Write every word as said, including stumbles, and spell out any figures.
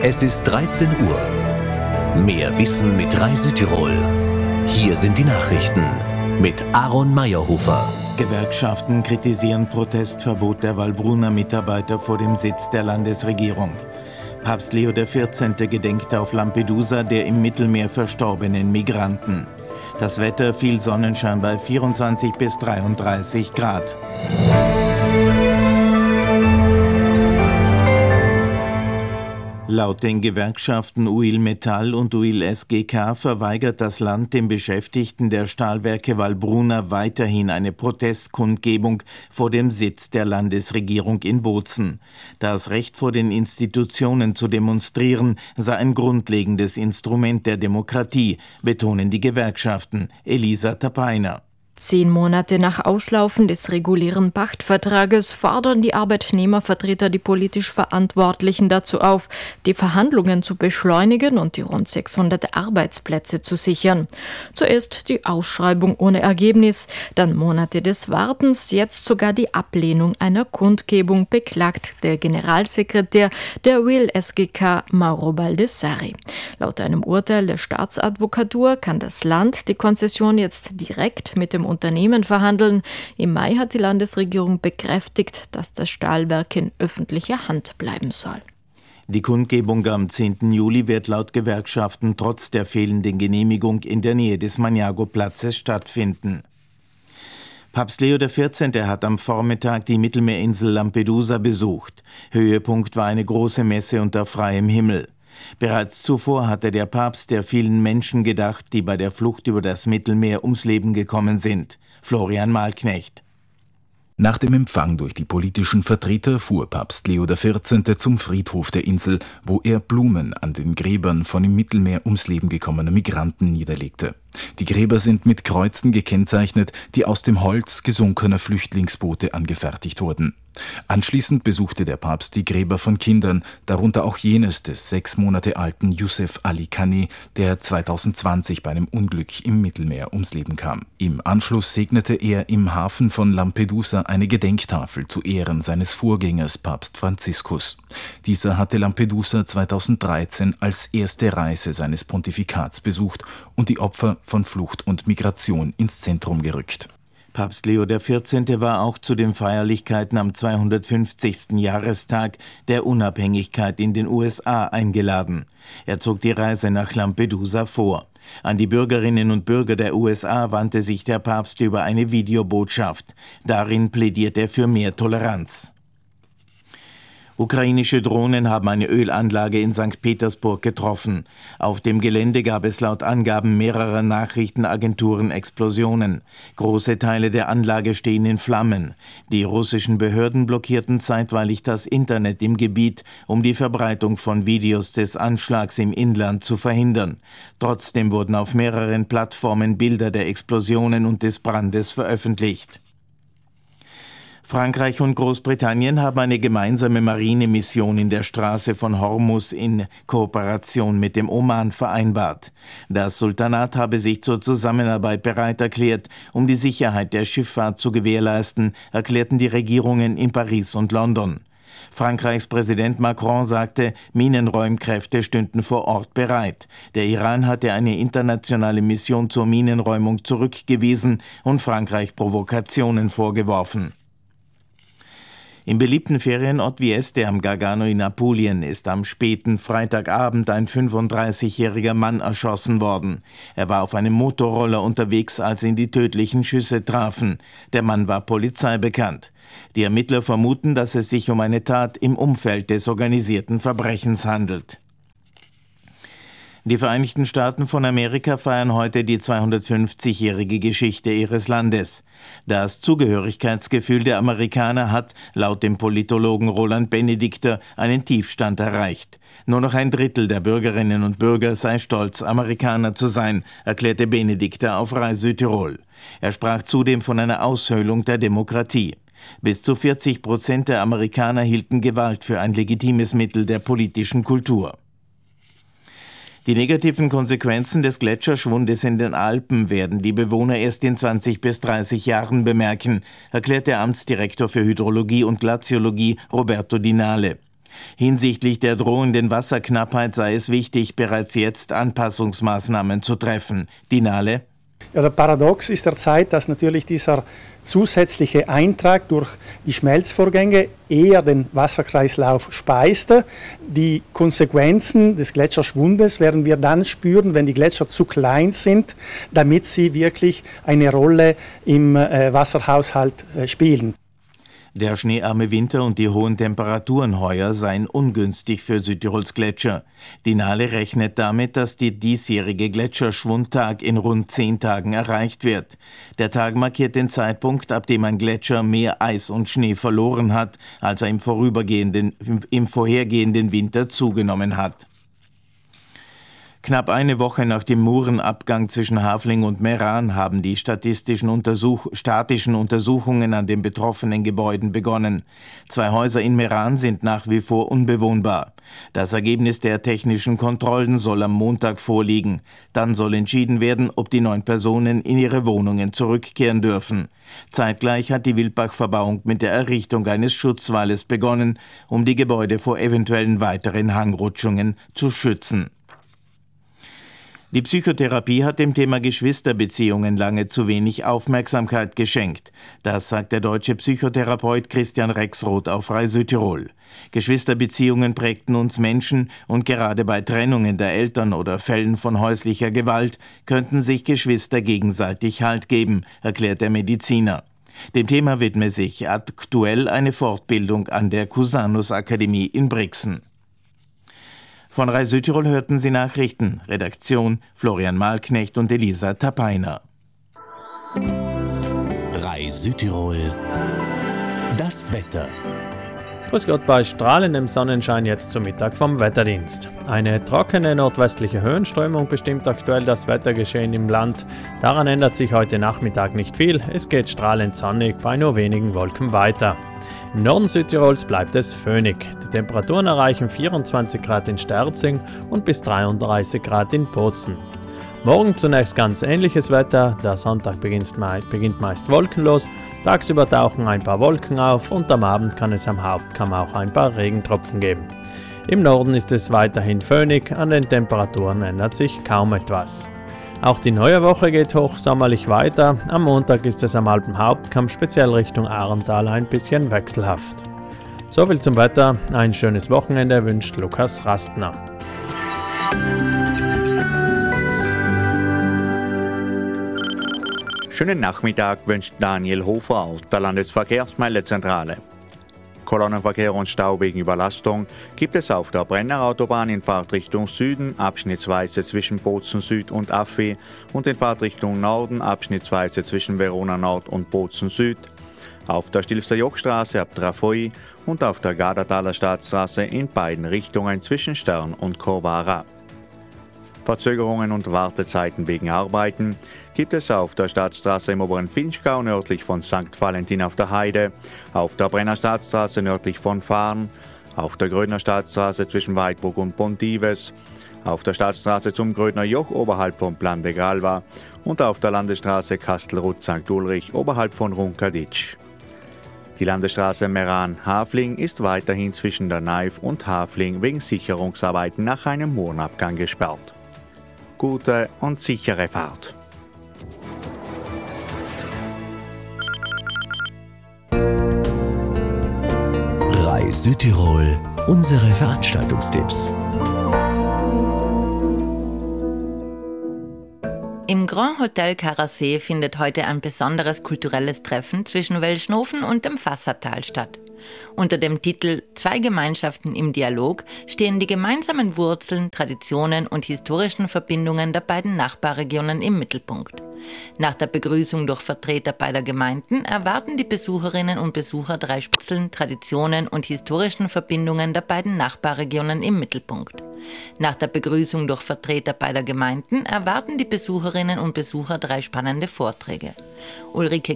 Es ist dreizehn Uhr. Mehr Wissen mit Rai Südtirol. Hier sind die Nachrichten mit Aaron Meyerhofer. Gewerkschaften kritisieren Protestverbot der Wallbruner Mitarbeiter vor dem Sitz der Landesregierung. Papst Leo der vierzehnte gedenkt auf Lampedusa der im Mittelmeer verstorbenen Migranten. Das Wetter: viel Sonnenschein bei vierundzwanzig bis dreiunddreißig Grad. Laut den Gewerkschaften U I L Metall und U I L S G K verweigert das Land den Beschäftigten der Stahlwerke Wallbruna weiterhin eine Protestkundgebung vor dem Sitz der Landesregierung in Bozen. Das Recht vor den Institutionen zu demonstrieren sei ein grundlegendes Instrument der Demokratie, betonen die Gewerkschaften. Elisa Tapainer. Zehn Monate nach Auslaufen des regulären Pachtvertrages fordern die Arbeitnehmervertreter die politisch Verantwortlichen dazu auf, die Verhandlungen zu beschleunigen und die rund sechshundert Arbeitsplätze zu sichern. Zuerst die Ausschreibung ohne Ergebnis, dann Monate des Wartens, jetzt sogar die Ablehnung einer Kundgebung, beklagt der Generalsekretär der U I L S G K, Mauro Baldessari. Laut einem Urteil der Staatsadvokatur kann das Land die Konzession jetzt direkt mit dem Unternehmen verhandeln. Im Mai hat die Landesregierung bekräftigt, dass das Stahlwerk in öffentlicher Hand bleiben soll. Die Kundgebung am zehnten Juli wird laut Gewerkschaften trotz der fehlenden Genehmigung in der Nähe des Maniago-Platzes stattfinden. Papst Leo der vierzehnte hat am Vormittag die Mittelmeerinsel Lampedusa besucht. Höhepunkt war eine große Messe unter freiem Himmel. Bereits zuvor hatte der Papst der vielen Menschen gedacht, die bei der Flucht über das Mittelmeer ums Leben gekommen sind. Florian Malknecht. Nach dem Empfang durch die politischen Vertreter fuhr Papst Leo der vierzehnte zum Friedhof der Insel, wo er Blumen an den Gräbern von im Mittelmeer ums Leben gekommener Migranten niederlegte. Die Gräber sind mit Kreuzen gekennzeichnet, die aus dem Holz gesunkener Flüchtlingsboote angefertigt wurden. Anschließend besuchte der Papst die Gräber von Kindern, darunter auch jenes des sechs Monate alten Youssef Ali Kani, der zweitausendzwanzig bei einem Unglück im Mittelmeer ums Leben kam. Im Anschluss segnete er im Hafen von Lampedusa eine Gedenktafel zu Ehren seines Vorgängers Papst Franziskus. Dieser hatte Lampedusa zweitausenddreizehn als erste Reise seines Pontifikats besucht und die Opfer von Flucht und Migration ins Zentrum gerückt. Papst Leo der vierzehnte war auch zu den Feierlichkeiten am zweihundertfünfzigsten Jahrestag der Unabhängigkeit in den U S A eingeladen. Er zog die Reise nach Lampedusa vor. An die Bürgerinnen und Bürger der U S A wandte sich der Papst über eine Videobotschaft. Darin plädiert er für mehr Toleranz. Ukrainische Drohnen haben eine Ölanlage in Sankt Petersburg getroffen. Auf dem Gelände gab es laut Angaben mehrerer Nachrichtenagenturen Explosionen. Große Teile der Anlage stehen in Flammen. Die russischen Behörden blockierten zeitweilig das Internet im Gebiet, um die Verbreitung von Videos des Anschlags im Inland zu verhindern. Trotzdem wurden auf mehreren Plattformen Bilder der Explosionen und des Brandes veröffentlicht. Frankreich und Großbritannien haben eine gemeinsame Marinemission in der Straße von Hormuz in Kooperation mit dem Oman vereinbart. Das Sultanat habe sich zur Zusammenarbeit bereit erklärt, um die Sicherheit der Schifffahrt zu gewährleisten, erklärten die Regierungen in Paris und London. Frankreichs Präsident Macron sagte, Minenräumkräfte stünden vor Ort bereit. Der Iran hatte eine internationale Mission zur Minenräumung zurückgewiesen und Frankreich Provokationen vorgeworfen. Im beliebten Ferienort Vieste am Gargano in Apulien ist am späten Freitagabend ein fünfunddreißigjähriger Mann erschossen worden. Er war auf einem Motorroller unterwegs, als ihn die tödlichen Schüsse trafen. Der Mann war polizeibekannt. Die Ermittler vermuten, dass es sich um eine Tat im Umfeld des organisierten Verbrechens handelt. Die Vereinigten Staaten von Amerika feiern heute die zweihundertfünfzigjährige Geschichte ihres Landes. Das Zugehörigkeitsgefühl der Amerikaner hat, laut dem Politologen Roland Benedikter, einen Tiefstand erreicht. Nur noch ein Drittel der Bürgerinnen und Bürger sei stolz, Amerikaner zu sein, erklärte Benedikter auf Rai Südtirol. Er sprach zudem von einer Aushöhlung der Demokratie. Bis zu vierzig Prozent der Amerikaner hielten Gewalt für ein legitimes Mittel der politischen Kultur. Die negativen Konsequenzen des Gletscherschwundes in den Alpen werden die Bewohner erst in zwanzig bis dreißig Jahren bemerken, erklärt der Amtsdirektor für Hydrologie und Glaziologie Roberto Dinale. Hinsichtlich der drohenden Wasserknappheit sei es wichtig, bereits jetzt Anpassungsmaßnahmen zu treffen. Dinale? Ja, der Paradox ist derzeit, dass natürlich dieser zusätzliche Eintrag durch die Schmelzvorgänge eher den Wasserkreislauf speiste. Die Konsequenzen des Gletscherschwundes werden wir dann spüren, wenn die Gletscher zu klein sind, damit sie wirklich eine Rolle im äh, Wasserhaushalt äh, spielen. Der schneearme Winter und die hohen Temperaturen heuer seien ungünstig für Südtirols Gletscher. Dinale rechnet damit, dass der diesjährige Gletscherschwundtag in rund zehn Tagen erreicht wird. Der Tag markiert den Zeitpunkt, ab dem ein Gletscher mehr Eis und Schnee verloren hat, als er im vorübergehenden, im vorhergehenden Winter zugenommen hat. Knapp eine Woche nach dem Murenabgang zwischen Hafling und Meran haben die statistischen Untersuch- statischen Untersuchungen an den betroffenen Gebäuden begonnen. Zwei Häuser in Meran sind nach wie vor unbewohnbar. Das Ergebnis der technischen Kontrollen soll am Montag vorliegen. Dann soll entschieden werden, ob die neun Personen in ihre Wohnungen zurückkehren dürfen. Zeitgleich hat die Wildbach-Verbauung mit der Errichtung eines Schutzwalles begonnen, um die Gebäude vor eventuellen weiteren Hangrutschungen zu schützen. Die Psychotherapie hat dem Thema Geschwisterbeziehungen lange zu wenig Aufmerksamkeit geschenkt. Das sagt der deutsche Psychotherapeut Christian Rexroth auf Frei Südtirol. Geschwisterbeziehungen prägten uns Menschen und gerade bei Trennungen der Eltern oder Fällen von häuslicher Gewalt könnten sich Geschwister gegenseitig Halt geben, erklärt der Mediziner. Dem Thema widme sich aktuell eine Fortbildung an der Cusanus Akademie in Brixen. Von Rai Südtirol hörten Sie Nachrichten. Redaktion Florian Mahlknecht und Elisa Tapeiner. Rai Südtirol. Das Wetter. Grüß Gott bei strahlendem Sonnenschein jetzt zum Mittag vom Wetterdienst. Eine trockene nordwestliche Höhenströmung bestimmt aktuell das Wettergeschehen im Land. Daran ändert sich heute Nachmittag nicht viel. Es geht strahlend sonnig bei nur wenigen Wolken weiter. Im Norden Südtirols bleibt es föhnig. Die Temperaturen erreichen vierundzwanzig Grad in Sterzing und bis dreiunddreißig Grad in Bozen. Morgen zunächst ganz ähnliches Wetter. Der Sonntag beginnt meist wolkenlos. Tagsüber tauchen ein paar Wolken auf und am Abend kann es am Hauptkamm auch ein paar Regentropfen geben. Im Norden ist es weiterhin föhnig, an den Temperaturen ändert sich kaum etwas. Auch die neue Woche geht hochsommerlich weiter. Am Montag ist es am Alpen Hauptkamm speziell Richtung Ahrental ein bisschen wechselhaft. Soviel zum Wetter. Ein schönes Wochenende wünscht Lukas Rastner. Schönen Nachmittag wünscht Daniel Hofer aus der Landesverkehrsmeldezentrale. Kolonnenverkehr und Stau wegen Überlastung gibt es auf der Brennerautobahn in Fahrtrichtung Süden abschnittsweise zwischen Bozen Süd und Affi und in Fahrtrichtung Norden abschnittsweise zwischen Verona Nord und Bozen Süd, auf der Stilfser Jochstraße ab Trafoi und auf der Gardertaler Staatsstraße in beiden Richtungen zwischen Stern und Corvara. Verzögerungen und Wartezeiten wegen Arbeiten gibt es auf der Staatsstraße im oberen Finchgau nördlich von Sankt Valentin auf der Heide, auf der Brenner Staatsstraße nördlich von Farn, auf der Grödner Staatsstraße zwischen Weidbruck und Pontives, auf der Staatsstraße zum Grödner Joch oberhalb von Plan de Galva und auf der Landesstraße Kastelruth Sankt Ulrich oberhalb von Runkaditsch. Die Landesstraße Meran-Hafling ist weiterhin zwischen der Naif und Hafling wegen Sicherungsarbeiten nach einem Murenabgang gesperrt. Gute und sichere Fahrt. Rai Südtirol, unsere Veranstaltungstipps. Im Grand Hotel Karasee findet heute ein besonderes kulturelles Treffen zwischen Welschnofen und dem Fassertal statt. Unter dem Titel »Zwei Gemeinschaften im Dialog« stehen die gemeinsamen Wurzeln, Traditionen und historischen Verbindungen der beiden Nachbarregionen im Mittelpunkt. Nach der Begrüßung durch Vertreter beider Gemeinden erwarten die Besucherinnen und Besucher drei Wurzeln, Traditionen und historischen Verbindungen der beiden Nachbarregionen im Mittelpunkt. Nach der Begrüßung durch Vertreter beider Gemeinden erwarten die Besucherinnen und Besucher drei spannende Vorträge. Ulrike